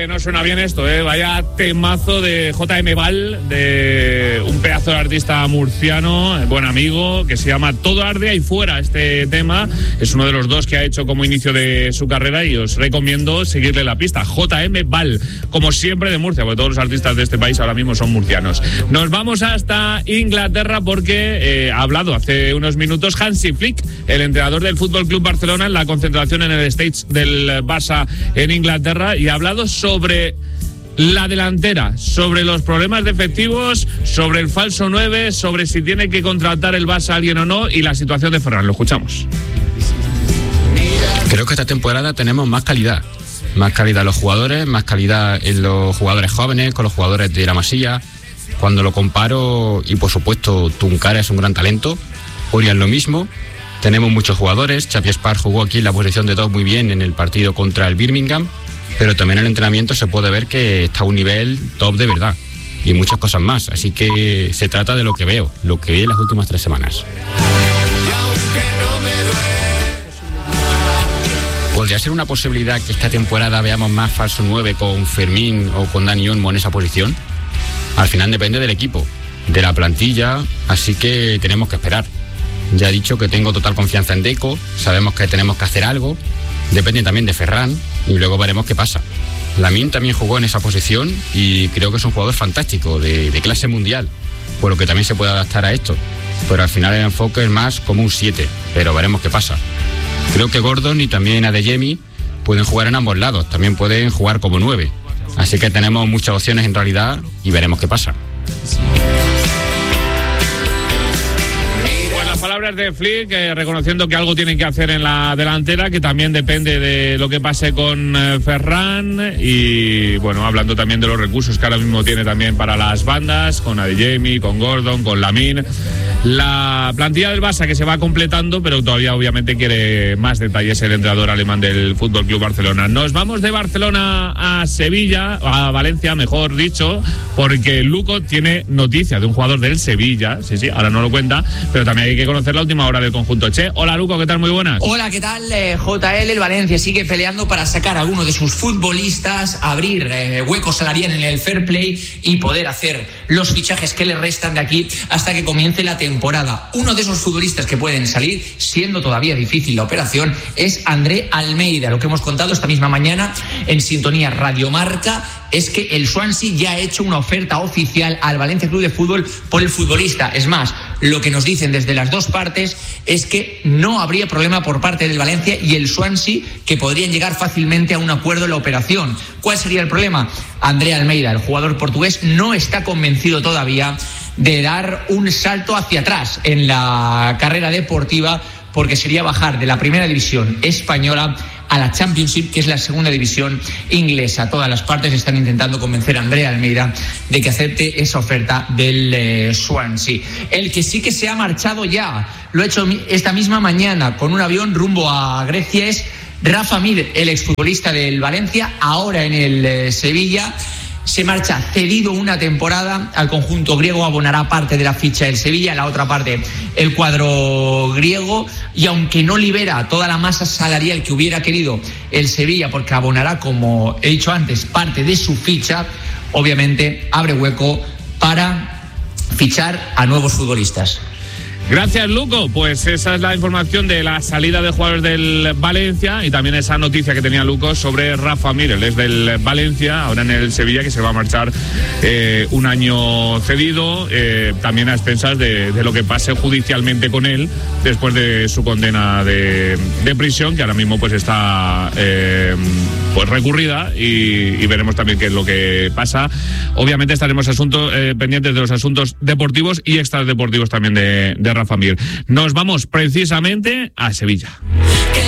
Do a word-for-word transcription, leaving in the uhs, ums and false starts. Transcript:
que no suena bien esto, ¿eh? Vaya temazo de J M Ball, de un pedazo de artista murciano, buen amigo, que se llama Todo arde ahí fuera. Este tema es uno de los dos que ha hecho como inicio de su carrera y os recomiendo seguirle la pista. J M Ball, como siempre de Murcia, porque todos los artistas de este país ahora mismo son murcianos. Nos vamos hasta Inglaterra porque eh, ha hablado hace unos minutos Hansi Flick, el entrenador del Fútbol Club Barcelona, en la concentración en el stage del Barça en Inglaterra, y ha hablado sobre la delantera, sobre los problemas de efectivos, sobre el falso nueve, sobre si tiene que contratar el Barça a alguien o no, y la situación de Ferran. Lo escuchamos. Creo que esta temporada tenemos más calidad. Más calidad en los jugadores, más calidad en los jugadores jóvenes, con los jugadores de la Masía. Cuando lo comparo, y por supuesto Tunkara es un gran talento, Orián lo mismo. Tenemos muchos jugadores. Xavi Espar jugó aquí en la posición de dos muy bien en el partido contra el Birmingham, pero también en el entrenamiento se puede ver que está a un nivel top de verdad y muchas cosas más. Así que se trata de lo que veo, lo que vi en las últimas tres semanas. ¿Podría ser una posibilidad que esta temporada veamos más falso nueve con Fermín o con Dani Olmo en esa posición? Al final depende del equipo, de la plantilla, así que tenemos que esperar. Ya he dicho que tengo total confianza en Deco, sabemos que tenemos que hacer algo, depende también de Ferran y luego veremos qué pasa. Lamine también jugó en esa posición y creo que es un jugador fantástico, de, de clase mundial, por lo que también se puede adaptar a esto, pero al final el enfoque es más como un siete, pero veremos qué pasa. Creo que Gordon y también Adeyemi pueden jugar en ambos lados, también pueden jugar como nueve, así que tenemos muchas opciones en realidad y veremos qué pasa. Palabras de Flick, eh, reconociendo que algo tienen que hacer en la delantera, que también depende de lo que pase con eh, Ferran, y bueno, hablando también de los recursos que ahora mismo tiene también para las bandas, con Adeyemi, con Gordon, con Lamine. La plantilla del Barça que se va completando, pero todavía obviamente quiere más detalles el entrenador alemán del F C Barcelona. Nos vamos de Barcelona a Sevilla, a Valencia, mejor dicho, porque Luco tiene noticia de un jugador del Sevilla, sí, sí, ahora no lo cuenta, pero también hay que conocer la última hora del conjunto Che. Hola Luco, ¿qué tal? Muy buenas. Hola, ¿qué tal? Eh, J L, el Valencia sigue peleando para sacar a alguno de sus futbolistas, abrir eh, huecos salariales en el fair play y poder hacer los fichajes que le restan de aquí hasta que comience la temporada. Uno de esos futbolistas que pueden salir, siendo todavía difícil la operación, es André Almeida. Lo que hemos contado esta misma mañana en Sintonía Radio Marca es que el Swansea ya ha hecho una oferta oficial al Valencia Club de Fútbol por el futbolista. Es más, lo que nos dicen desde las dos partes es que no habría problema por parte del Valencia y el Swansea, que podrían llegar fácilmente a un acuerdo en la operación. ¿Cuál sería el problema? André Almeida, el jugador portugués, no está convencido todavía de dar un salto hacia atrás en la carrera deportiva, porque sería bajar de la primera división española a la Championship, que es la segunda división inglesa. Todas las partes están intentando convencer a André Almeida de que acepte esa oferta del eh, Swansea. El que sí que se ha marchado ya, lo ha hecho esta misma mañana con un avión rumbo a Grecia, es Rafa Mir, el exfutbolista del Valencia, ahora en el eh, Sevilla. Se marcha cedido una temporada al conjunto griego, abonará parte de la ficha del Sevilla, la otra parte el cuadro griego, y aunque no libera toda la masa salarial que hubiera querido el Sevilla, porque abonará, como he dicho antes, parte de su ficha, obviamente abre hueco para fichar a nuevos futbolistas. Gracias, Luco. Pues esa es la información de la salida de jugadores del Valencia y también esa noticia que tenía Luco sobre Rafa Mir, él es del Valencia, ahora en el Sevilla, que se va a marchar eh, un año cedido, eh, también a expensas de, de lo que pase judicialmente con él después de su condena de, de prisión, que ahora mismo pues está eh, pues recurrida, y, y veremos también qué es lo que pasa. Obviamente estaremos asuntos, eh, pendientes de los asuntos deportivos y extradeportivos también de, de Rafa Mir. Nos vamos precisamente a Sevilla.